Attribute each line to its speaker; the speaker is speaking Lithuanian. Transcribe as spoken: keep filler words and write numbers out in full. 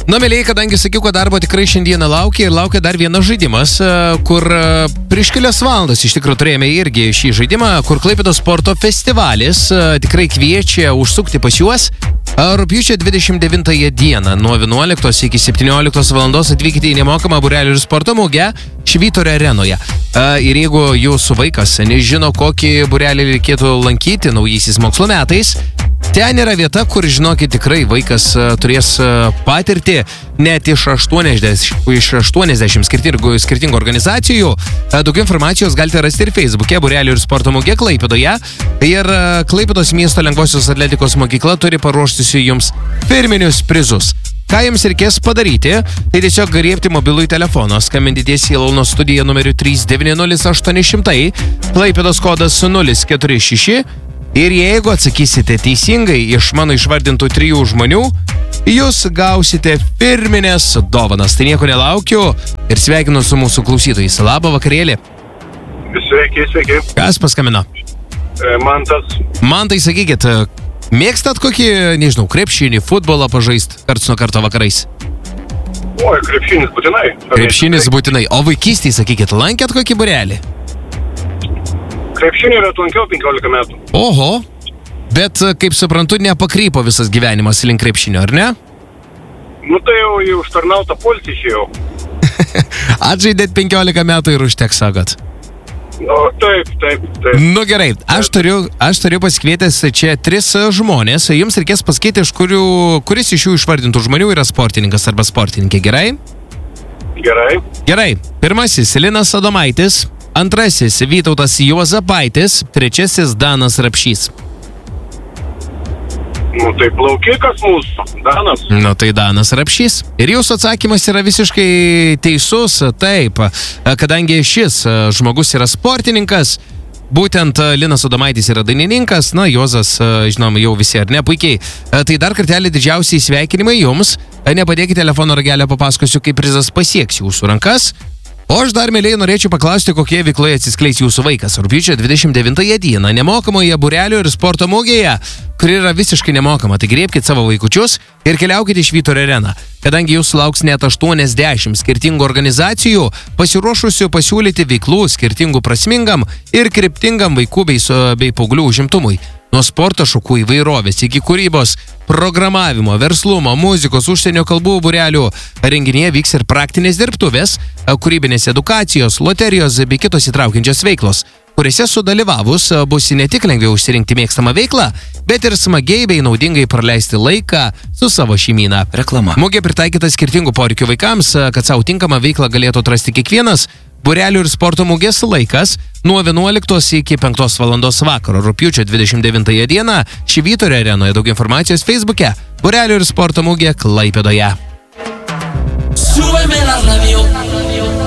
Speaker 1: Na, mėlyje, kadangi sakiau, kad darbo tikrai šiandieną laukia ir laukia dar vienas žaidimas, kur prieš kelias valandas iš tikrųjų turėjome irgi šį žaidimą, kur Klaipėdos sporto festivalis tikrai kviečia užsukti pas juos. Rugpjūčio dvidešimt devintąją dieną nuo vienuoliktos iki septynioliktos valandos atvykite į nemokamą būrelių ir sporto mugę Švyturio arenoje. Ir jeigu jūsų vaikas nežino, kokį būrelį reikėtų lankyti naujaisiais mokslo metais, ten yra vieta, kur, žinokit, tikrai vaikas turės patirti net iš aštuoniasdešimt, iš aštuoniasdešimt skirtingų, skirtingų organizacijų. Daugiau informacijos galite rasti ir Facebook'e Būrelių ir sporto mugė Klaipėdoje. Ir Klaipėdos miesto lengvosios atletikos mokykla turi paruoštusi jums firminius prizus. Ką jums reikės padaryti, tai tiesiog griebti mobilųjį telefoną, skambinti tiesiai į Launo studiją numeriu trys devyni nulis aštuoni šimtai, Klaipėdos kodas nulis keturi šeši. Ir jeigu atsakysite teisingai iš mano išvardintų trijų žmonių, jūs gausite firminės dovanas. Tai nieko nelaukiu ir sveikinu su mūsų klausytojais. Labą vakarėlį.
Speaker 2: Sveiki, sveiki.
Speaker 1: Kas paskambino?
Speaker 2: E, Mantas.
Speaker 1: Mantai, sakykit, mėgstat kokį, nežinau, krepšinį, futbolą pažaist karts nuo karto vakarais?
Speaker 2: Oi, krepšinis būtinai.
Speaker 1: Krepšinis būtinai. O vaikystėj, sakykit, lankėt kokį būrelį?
Speaker 2: Krepšinį yra lankiau penkiolika metų.
Speaker 1: Oho, bet kaip suprantu, nepakrypo visas gyvenimas link krepšinio, ar ne?
Speaker 2: Nu tai jau į užtarnautą poilsį išėjau.
Speaker 1: Atžaidėt penkiolika metų ir užteks, sakot.
Speaker 2: Nu taip, taip, taip.
Speaker 1: Nu gerai, aš turiu, aš turiu pasikvietęs čia tris žmonės. Jums reikės pasakyti, iš kurių, kuris iš jų išvardintų žmonių yra sportininkas arba sportininkė, gerai?
Speaker 2: Gerai.
Speaker 1: Gerai, pirmasis Linas Adomaitis. Antrasis Vytautas Juozapaitis, trečiasis Danas Rapšys.
Speaker 2: Nu tai plaukikas mūsų, Danas.
Speaker 1: Nu tai Danas Rapšys. Ir jūsų atsakymas yra visiškai teisus, taip, kadangi šis žmogus yra sportininkas, būtent Linas Adomaitis yra dainininkas, na, Juozas, žinom, jau visi ar ne, puikiai. Tai dar kartelį didžiausiai sveikinimai jums. Nepadėkite telefono ragelio, papasakosiu, kaip prizas pasieks jūsų rankas. O aš dar, mėlyje, norėčiau paklausti, kokie veikloje atsiskleis jūsų vaikas. Rugpjūčio dvidešimt devintąją dieną nemokamoje būrelių ir sporto mugėje, kuri yra visiškai nemokama. Tai griebkite savo vaikučius ir keliaukite į Švyturio areną. Kadangi jūsų lauks net aštuoniasdešimt skirtingų organizacijų, pasiruošusių pasiūlyti veiklų skirtingų prasmingam ir kryptingam vaikų bei, bei paauglių užimtumui. Nuo sporto šokų įvairovės iki kūrybos, programavimo, verslumo, muzikos, užsienio kalbų būrelių renginyje vyks ir praktinės dirbtuvės, kūrybinės edukacijos, loterijos bei kitos įtraukiančios veiklos, kuriuose sudalyvavus bus ne tik lengviau išsirinkti mėgstamą veiklą, bet ir smagiai bei naudingai praleisti laiką su savo šeimyna. Reklama. Mugė pritaikyta skirtingų poreikių vaikams, kad savo tinkamą veiklą galėtų atrasti kiekvienas. Būrelių ir sporto mugės laikas nuo vienuoliktos iki penktos valandos vakaro, rugpjūčio dvidešimt devintąją dieną Švyturio arenoje. Daug informacijos Facebook'e Būrelių ir sporto mugė Klaipėdoje.